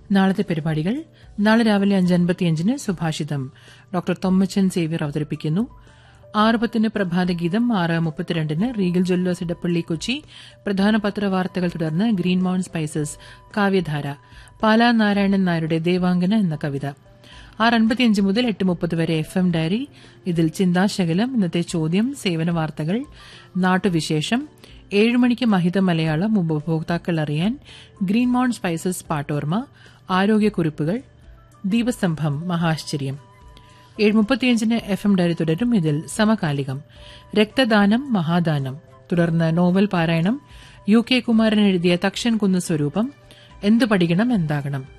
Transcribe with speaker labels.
Speaker 1: നാളത്തെ പരിപാടികൾ: നാളെ രാവിലെ 5:55 സുഭാഷിതം ഡോക്ടർ തൊമ്മച്ചൻ സേവ്യർ അവതരിപ്പിക്കുന്നു. 6:10 പ്രഭാതഗീതം, 6:32 റീഗൽ ജ്വല്ലേഴ്സ് ഇടപ്പള്ളി കൊച്ചി പ്രധാന പത്രവാർത്തകൾ, തുടർന്ന് ഗ്രീൻ മൗണ്ട് സ്പൈസസ് കാവ്യധാര, പാലാ നാരായണൻ നായരുടെ ദേവാംഗന എന്ന കവിത. 6:55 മുതൽ 8:30 വരെ FM ഡയറി. ഇതിൽ ചിന്താശകലം, ഇന്നത്തെ ചോദ്യം, സേവന വാർത്തകൾ, നാട്ടുവിശേഷം. 7 മണിക്ക് മഹിത മലയാളം, ഉപഭോക്താക്കൾ അറിയാൻ ഗ്രീൻ മൗണ്ട് സ്പൈസസ് പാട്ടോർമ, ആരോഗ്യക്കുറിപ്പുകൾ, ദീപസ്തംഭം, മഹാശ്ചര്യം. 7:35 FM ഡയറി തുടരും. ഇതിൽ സമകാലികം, രക്തദാനം മഹാദാനം, തുടർന്ന് നോവൽ പാരായണം, UK കുമാരൻ എഴുതിയ തക്ഷൻ കുന്ന് സ്വരൂപം, എന്തു പഠിക്കണം എന്താകണം.